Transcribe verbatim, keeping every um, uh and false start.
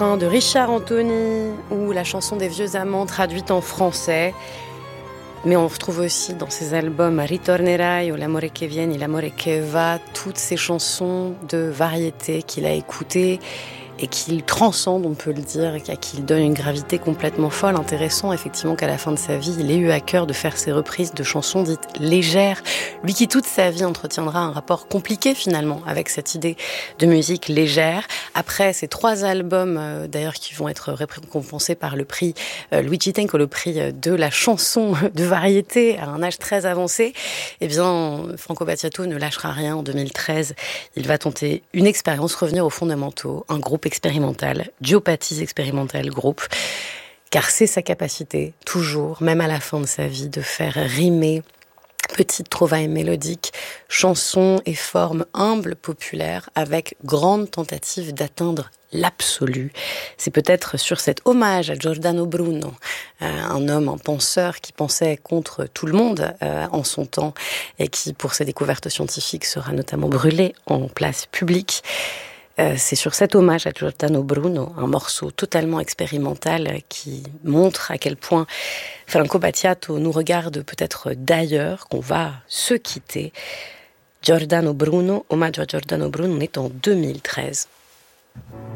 De Richard Anthony ou la chanson des vieux amants traduite en français. Mais on retrouve aussi dans ses albums Ritornerai ou L'amore che viene, L'amore che va, toutes ces chansons de variété qu'il a écoutées et qu'il transcende, on peut le dire, et à qui il donne une gravité complètement folle. Intéressant, effectivement, qu'à la fin de sa vie, il ait eu à cœur de faire ses reprises de chansons dites légères. Lui qui, toute sa vie, entretiendra un rapport compliqué, finalement, avec cette idée de musique légère. Après ces trois albums, euh, d'ailleurs, qui vont être récompensés par le prix euh, Luigi Tenco, le prix de la chanson de variété à un âge très avancé, eh bien, Franco Battiato ne lâchera rien. En deux mille treize, il va tenter une expérience, revenir aux fondamentaux, un groupe expérimental, Geopathies Experimental Group, car c'est sa capacité, toujours, même à la fin de sa vie, de faire rimer petites trouvailles mélodiques, chansons et formes humbles, populaires, avec grande tentative d'atteindre l'absolu. C'est peut-être sur cet hommage à Giordano Bruno, euh, un homme, un penseur qui pensait contre tout le monde euh, en son temps et qui, pour ses découvertes scientifiques, sera notamment brûlé en place publique. Euh, c'est sur cet hommage à Giordano Bruno, un morceau totalement expérimental qui montre à quel point Franco Battiato nous regarde peut-être d'ailleurs, qu'on va se quitter. Giordano Bruno, hommage à Giordano Bruno, on est en deux mille treize.